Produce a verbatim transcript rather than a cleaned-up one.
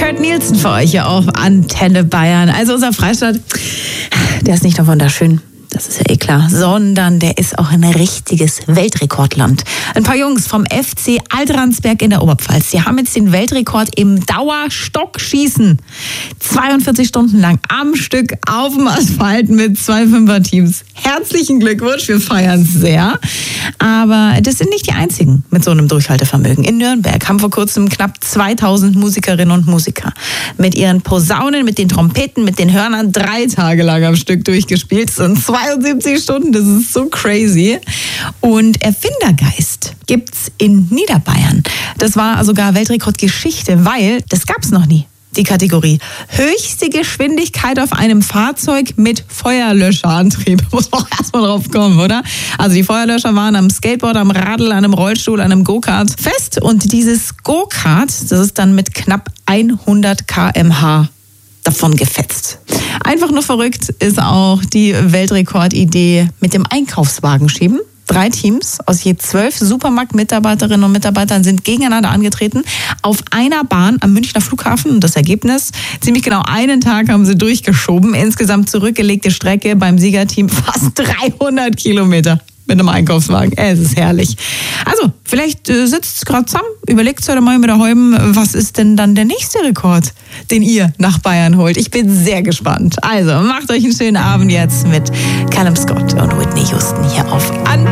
Kurt Nielsen für euch hier auf Antenne Bayern. Also unser Freistaat, der ist nicht nur wunderschön, das ist ja eh klar, sondern der ist auch ein richtiges Weltrekordland. Ein paar Jungs vom F C Altransberg in der Oberpfalz, die haben jetzt den Weltrekord im Dauerstockschießen. zweiundvierzig Stunden lang am Stück auf dem Asphalt mit zwei Fünfer-Teams. Herzlichen Glückwunsch, wir feiern es sehr. Aber das sind nicht die einzigen mit so einem Durchhaltevermögen. In Nürnberg haben vor kurzem knapp zweitausend Musikerinnen und Musiker mit ihren Posaunen, mit den Trompeten, mit den Hörnern drei Tage lang am Stück durchgespielt. Das sind zweiundsiebzig Stunden, das ist so crazy. Und Erfindergeist gibt's in Niederbayern. Das war sogar Weltrekordgeschichte, weil das gab's noch nie. Die Kategorie höchste Geschwindigkeit auf einem Fahrzeug mit Feuerlöscherantrieb. Muss man auch erstmal drauf kommen, oder? Also die Feuerlöscher waren am Skateboard, am Radl, an einem Rollstuhl, an einem Go-Kart fest. Und dieses Go-Kart, das ist dann mit knapp hundert Kilometer pro Stunde davon gefetzt. Einfach nur verrückt ist auch die Weltrekordidee mit dem Einkaufswagen schieben. Drei Teams aus je zwölf Supermarktmitarbeiterinnen und Mitarbeitern sind gegeneinander angetreten auf einer Bahn am Münchner Flughafen. Und das Ergebnis, ziemlich genau einen Tag haben sie durchgeschoben. Insgesamt zurückgelegte Strecke beim Siegerteam fast dreihundert Kilometer mit einem Einkaufswagen. Es ist herrlich. Also, vielleicht äh, sitzt es gerade zusammen, überlegt euch mal mit der Heuben, was ist denn dann der nächste Rekord, den ihr nach Bayern holt. Ich bin sehr gespannt. Also, macht euch einen schönen Abend jetzt mit Callum Scott und Whitney Houston hier auf An